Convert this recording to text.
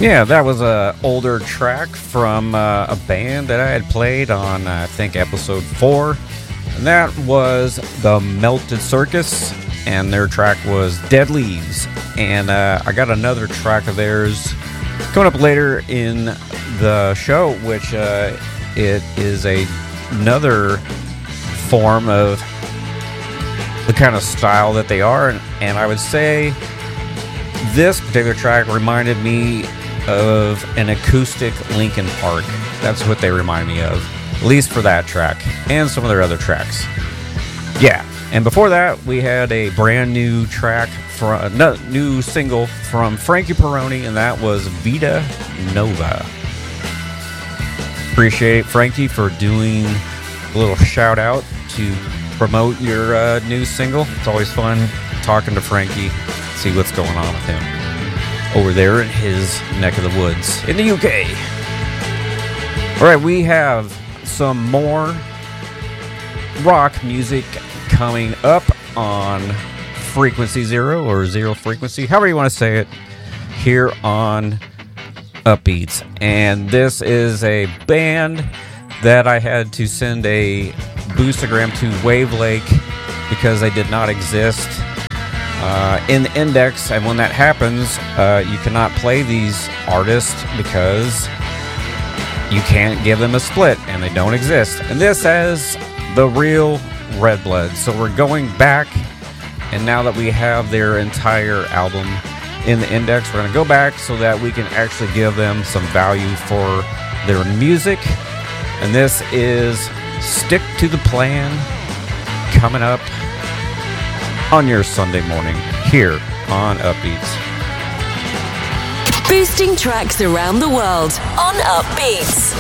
Yeah, that was a older track from a band that I had played on, I think, episode 4. And that was the Melted Circus, and their track was Dead Leaves. And I got another track of theirs coming up later in the show, which it is another form of the kind of style that they are. And I would say this particular track reminded me of an acoustic Linkin Park. That's what they remind me of, at least for that track and some of their other tracks. Yeah, and before that we had a brand new track from new single from Frankie Perroni, and that was Vita Nova. Appreciate Frankie for doing a little shout out to promote your new single. It's always fun talking to Frankie, see what's going on with him over there in his neck of the woods in the UK. All right, we have some more rock music coming up on Frequency Zero, or Zero Frequency, however you want to say it, here on Upbeats. And this is a band that I had to send a boostagram to Wave Lake because they did not exist in the index, and when that happens, you cannot play these artists because you can't give them a split, and they don't exist. And this has the real Red Blood. So we're going back, and now that we have their entire album in the index, we're going to go back so that we can actually give them some value for their music. And this is Stick to the Plan, coming up on your Sunday morning here on Upbeats. Boosting tracks around the world on Upbeats.